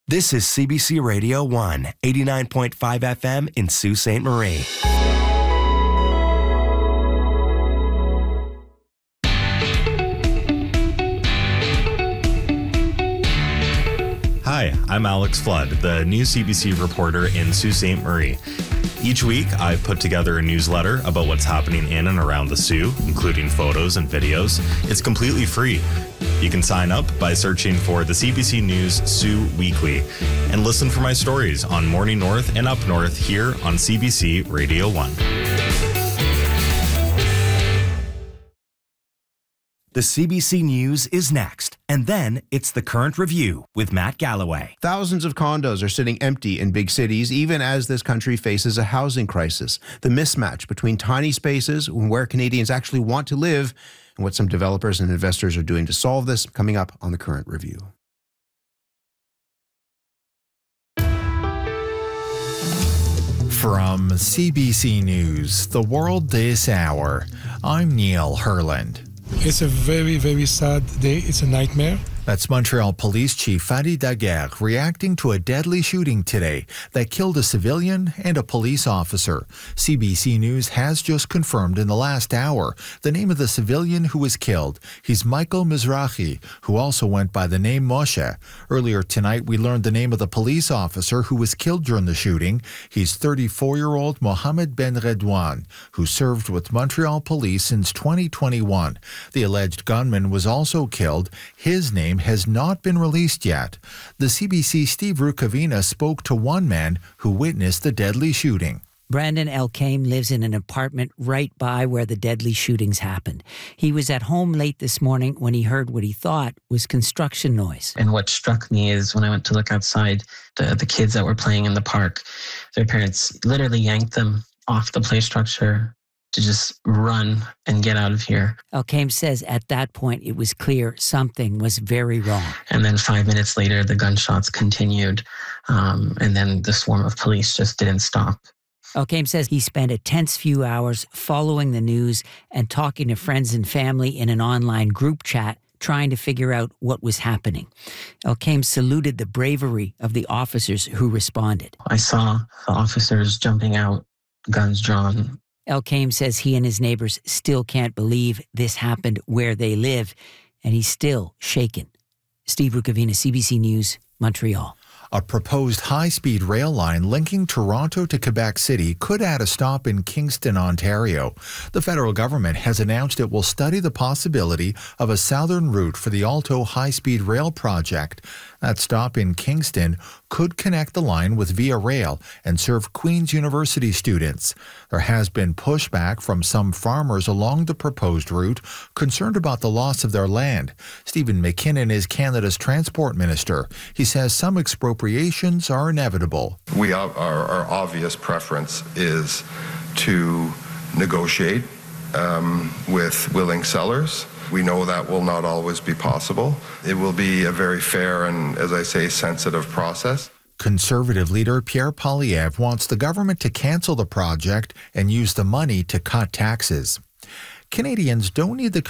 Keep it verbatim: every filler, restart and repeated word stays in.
This is C B C Radio one, eighty-nine point five F M in Sault Ste. Marie. Hi, I'm Alex Flood, the new C B C reporter in Sault Ste. Marie. Each week, I put together a newsletter about what's happening in and around the Soo, including photos and videos. It's completely free. You can sign up by searching for the C B C News Soo Weekly and listen for my stories on Morning North and Up North here on C B C Radio one. The C B C News is next, and then it's the Current Review with Matt Galloway. Thousands of condos are sitting empty in big cities, even as this country faces a housing crisis. The mismatch between tiny spaces and where Canadians actually want to live, and what some developers and investors are doing to solve this, coming up on the Current Review. From C B C News, The World This Hour, I'm Neil Herland. It's a very, very sad day. It's a nightmare. That's Montreal Police Chief Fadi Daguerre reacting to a deadly shooting today that killed a civilian and a police officer. C B C News has just confirmed in the last hour the name of the civilian who was killed. He's Michael Mizrahi, who also went by the name Moshe. Earlier tonight, we learned the name of the police officer who was killed during the shooting. He's thirty-four-year-old Mohamed Ben Redouane, who served with Montreal Police since twenty twenty-one. The alleged gunman was also killed. His name has not been released yet. The C B C Steve Rukavina spoke to one man who witnessed the deadly shooting. Brandon Elkame lives in an apartment right by where the deadly shootings happened. He was at home late this morning when he heard what he thought was construction noise. And what struck me is when I went to look outside, the, the kids that were playing in the park, their parents literally yanked them off the play structure to just run and get out of here. Elkame says at that point it was clear something was very wrong. And then five minutes later, the gunshots continued, um, and then the swarm of police just didn't stop. Elkame says he spent a tense few hours following the news and talking to friends and family in an online group chat, trying to figure out what was happening. Elkame saluted the bravery of the officers who responded. I saw the officers jumping out, guns drawn. Elkame says he and his neighbors still can't believe this happened where they live, and he's still shaken. Steve Rukavina, C B C News, Montreal. A proposed high-speed rail line linking Toronto to Quebec City could add a stop in Kingston, Ontario. The federal government has announced it will study the possibility of a southern route for the Alto high-speed rail project. That stop in Kingston could connect the line with Via Rail and serve Queen's University students. There has been pushback from some farmers along the proposed route, concerned about the loss of their land. Stephen McKinnon is Canada's transport minister. He says some expropriations are inevitable. We are, our, our obvious preference is to negotiate um, with willing sellers. We know that will not always be possible. It will be a very fair and, as I say, sensitive process. Conservative leader Pierre Poilievre wants the government to cancel the project and use the money to cut taxes. Canadians don't need the